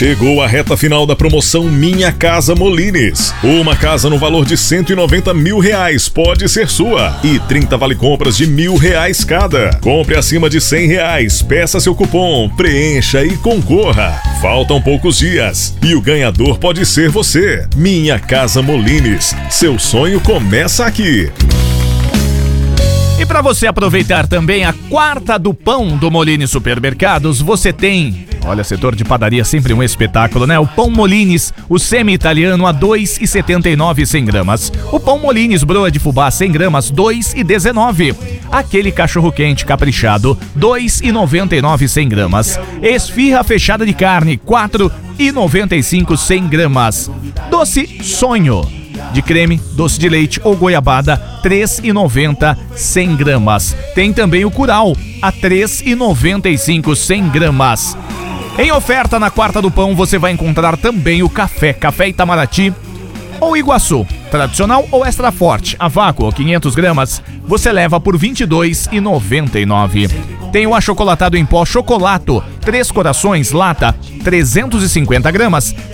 Chegou a reta final da promoção Minha Casa Molines. Uma casa no valor de R$190 mil pode ser sua. E 30 vale-compras de R$1.000 cada. Compre acima de R$100, peça seu cupom, preencha e concorra. Faltam poucos dias e o ganhador pode ser você. Minha Casa Molines. Seu sonho começa aqui. E para você aproveitar também a quarta do pão do Molines Supermercados, você tem... Olha, setor de padaria sempre um espetáculo, né? O pão Molines, o semi-italiano a R$ 2,79 100 gramas. O pão Molines broa de fubá 100 gramas, R$ 2,19. Aquele cachorro-quente caprichado, R$ 2,99 100 gramas. Esfirra fechada de carne, R$ 4,95 100 gramas. Doce Sonho de creme, doce de leite ou goiabada, R$ 3,90 100 gramas. Tem também o curau, a R$ 3,95 100 gramas. Em oferta na quarta do pão você vai encontrar também o café Itamaraty ou Iguaçu, tradicional ou extra forte, a vácuo, 500 gramas, você leva por R$ 22,99. Tem o achocolatado em pó Chocolato, 3 corações, lata, 350 gramas, R$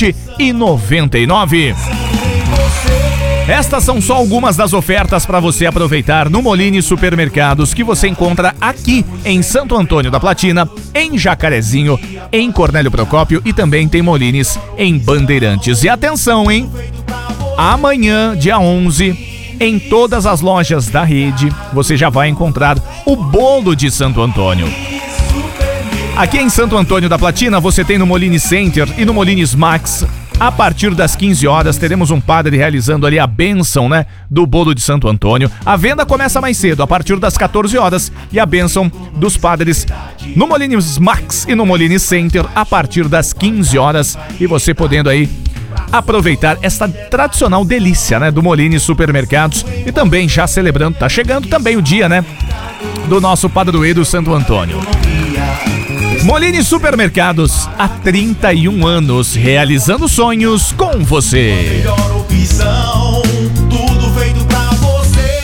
7,99. Estas são só algumas das ofertas para você aproveitar no Molines Supermercados, que você encontra aqui em Santo Antônio da Platina, em Jacarezinho, em Cornélio Procópio e também tem Molines em Bandeirantes. E atenção, hein? Amanhã, dia 11, em todas as lojas da rede, você já vai encontrar o bolo de Santo Antônio. Aqui em Santo Antônio da Platina, você tem no Molines Center e no Molines Max. A partir das 15 horas teremos um padre realizando ali a bênção, né, do bolo de Santo Antônio. A venda começa mais cedo, a partir das 14 horas, e a bênção dos padres no Molines Max e no Molines Center a partir das 15 horas. E você podendo aí aproveitar esta tradicional delícia, né, do Molines Supermercados. E também já celebrando, tá chegando também o dia, né, do nosso padroeiro Santo Antônio. Molines Supermercados, há 31 anos, realizando sonhos com você. Melhor opção, tudo feito pra você.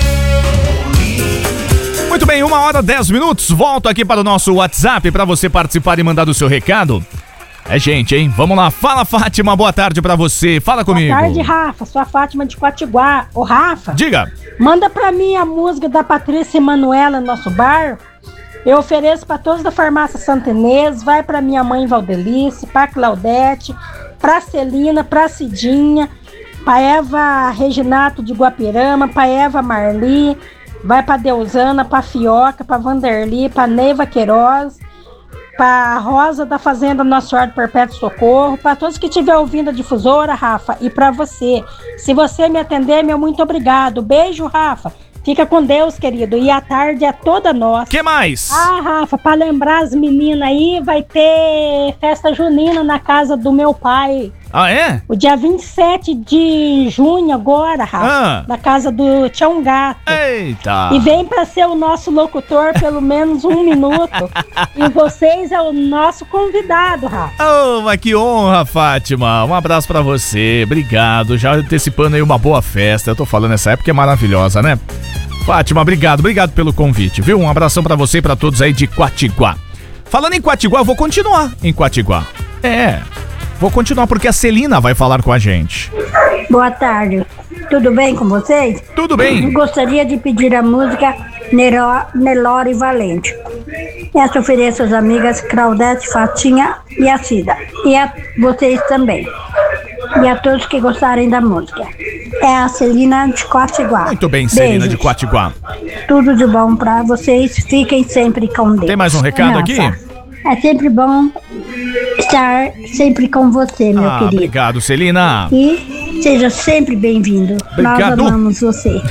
Muito bem, 1h10, volto aqui para o nosso WhatsApp para você participar e mandar o seu recado. É gente, hein? Vamos lá. Fala, Fátima, boa tarde pra você. Fala comigo. Boa tarde, Rafa. Sou a Fátima de Quatiguá. Ô, Rafa. Diga. Manda pra mim a música da Patrícia e Manuela, nosso bar. Eu ofereço para todos da farmácia Santa Inês, vai para minha mãe Valdelice, para Claudete, para Celina, para Cidinha, para Eva Reginato de Guapirama, para Eva Marli, vai para Deusana, para Fioca, para Vanderli, para Neiva Queiroz, para Rosa da Fazenda Nossa Senhora do Perpétuo Socorro, para todos que estiver ouvindo a difusora, Rafa, e para você. Se você me atender, meu muito obrigado. Beijo, Rafa. Fica com Deus, querido. E a tarde é toda nossa. Que mais? Ah, Rafa, pra lembrar as meninas aí, vai ter festa junina na casa do meu pai. Ah, é? O dia 27 de junho agora, Rafa. Na casa do Tião Gato. Eita! E vem pra ser o nosso locutor pelo menos 1 minuto. E vocês é o nosso convidado, Rafa. Oh, mas que honra, Fátima. Um abraço pra você. Obrigado. Já antecipando aí uma boa festa. Eu tô falando, essa época é maravilhosa, né? Fátima, obrigado pelo convite, viu? Um abração pra você e pra todos aí de Quatiguá. Falando em Quatiguá, eu vou continuar em Quatiguá. Vou continuar porque a Celina vai falar com a gente. Boa tarde, tudo bem com vocês? Tudo bem. Gostaria de pedir a música Nelore Valente. Essa ofereço às amigas Claudete, Fatinha e a Cida. E a vocês também. E a todos que gostarem da música. É a Celina de Quatiguá. Muito bem, Celina. Beijos. De Quatiguá. Tudo de bom pra vocês. Fiquem sempre com Deus. Tem mais um recado aqui? É sempre bom estar sempre com você, meu querido. Obrigado, Celina. E seja sempre bem-vindo. Obrigado. Nós amamos você.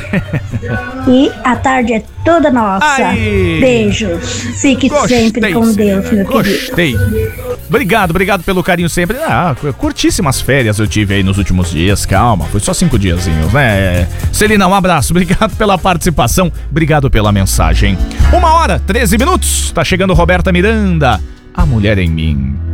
E a tarde é toda nossa. Aí. Beijos. Fique sempre com Deus, meu querido. Gostei. Obrigado pelo carinho sempre. Curtíssimas férias eu tive aí nos últimos dias. Calma, foi só 5 diazinhos, né? Celina, um abraço. Obrigado pela participação. Obrigado pela mensagem. 1h13. Tá chegando Roberta Miranda. A Mulher em Mim.